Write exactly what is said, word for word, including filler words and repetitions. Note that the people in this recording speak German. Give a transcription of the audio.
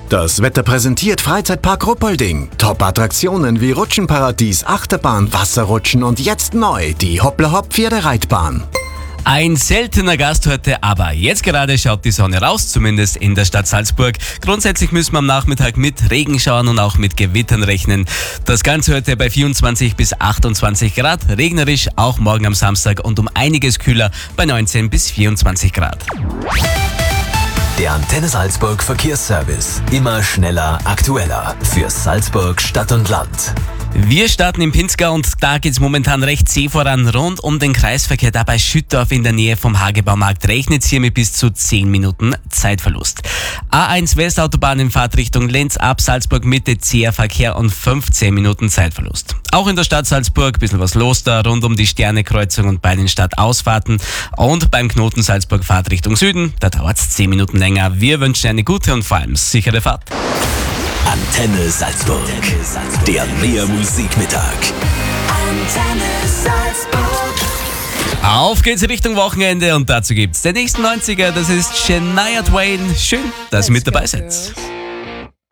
Das Wetter präsentiert Freizeitpark Ruppolding. Top-Attraktionen wie Rutschenparadies, Achterbahn, Wasserrutschen und jetzt neu die Hoppla-Hopp-Pferdereitbahn. Ein seltener Gast heute, aber jetzt gerade schaut die Sonne raus, zumindest in der Stadt Salzburg. Grundsätzlich müssen wir am Nachmittag mit Regenschauern und auch mit Gewittern rechnen. Das Ganze heute bei vierundzwanzig bis achtundzwanzig Grad, regnerisch auch morgen am Samstag und um einiges kühler bei neunzehn bis vierundzwanzig Grad. Der Antenne Salzburg Verkehrsservice. Immer schneller, aktueller. Für Salzburg Stadt und Land. Wir starten im Pinzgau und da geht's momentan recht zäh voran. Rund um den Kreisverkehr, da bei Schüttorf in der Nähe vom Hagebaumarkt, rechnet's hier mit bis zu zehn Minuten Zeitverlust. A eins Westautobahn in Fahrtrichtung Lenz ab Salzburg Mitte, zäher Verkehr und fünfzehn Minuten Zeitverlust. Auch in der Stadt Salzburg ein bisschen was los da, rund um die Sternekreuzung und bei den Stadtausfahrten. Und beim Knoten Salzburg Fahrtrichtung Süden, da dauert's zehn Minuten länger. Wir wünschen eine gute und vor allem sichere Fahrt. Antenne Salzburg. Der Mehr Musikmittag. Antenne Salzburg. Auf geht's Richtung Wochenende und dazu gibt's den nächsten neunziger. Das ist Shania Twain. Schön, dass ihr mit dabei seid.